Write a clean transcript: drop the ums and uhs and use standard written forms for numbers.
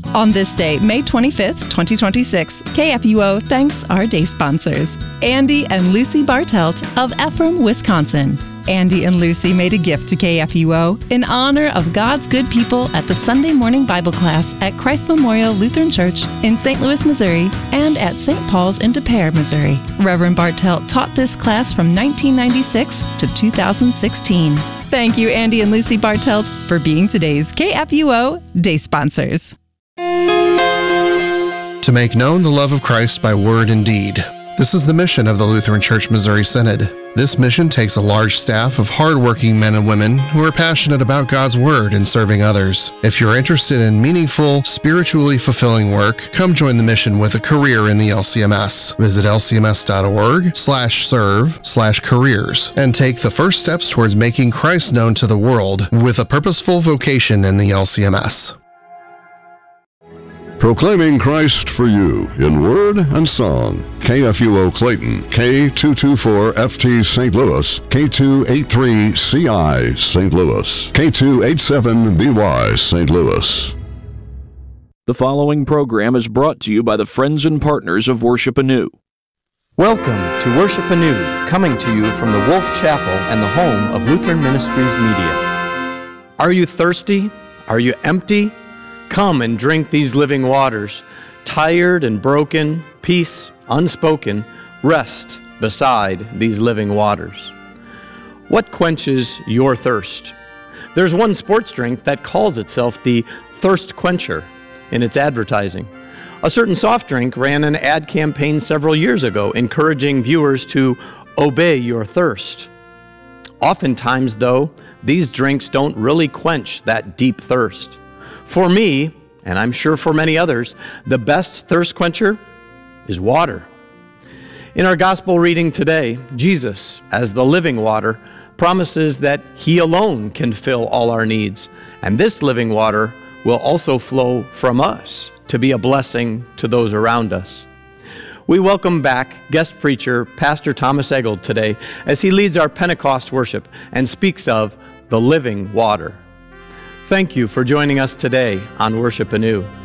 On this day, May 25th, 2026, KFUO thanks our day sponsors, Andy and Lucy Bartelt of Ephraim, Wisconsin. Andy and Lucy made a gift to KFUO in honor of God's good people at the Sunday morning Bible class at Christ Memorial Lutheran Church in St. Louis, Missouri, and at St. Paul's in Des Peres, Missouri. Reverend Bartelt taught this class from 1996 to 2016. Thank you, Andy and Lucy Bartelt, for being today's KFUO Day sponsors. To make known the love of Christ by word and deed. This is the mission of the Lutheran Church Missouri Synod. This mission takes a large staff of hardworking men and women who are passionate about God's Word and serving others. If you're interested in meaningful, spiritually fulfilling work, come join the mission with a career in the LCMS. Visit lcms.org/serve/careers and take the first steps towards making Christ known to the world with a purposeful vocation in the LCMS. Proclaiming Christ for you in word and song. KFUO Clayton, K224FT St. Louis, K283CI St. Louis, K287BY St. Louis. The following program is brought to you by the friends and partners of Worship Anew. Welcome to Worship Anew, coming to you from the Wolf Chapel and the home of Lutheran Ministries Media. Are you thirsty? Are you empty? Come and drink these living waters. Tired and broken, peace unspoken, rest beside these living waters. What quenches your thirst? There's one sports drink that calls itself the Thirst Quencher in its advertising. A certain soft drink ran an ad campaign several years ago encouraging viewers to obey your thirst. Oftentimes, though, these drinks don't really quench that deep thirst. For me, and I'm sure for many others, the best thirst quencher is water. In our gospel reading today, Jesus, as the living water, promises that He alone can fill all our needs, and this living water will also flow from us to be a blessing to those around us. We welcome back guest preacher Pastor Thomas Eggold today as he leads our Pentecost worship and speaks of the living water. Thank you for joining us today on Worship Anew.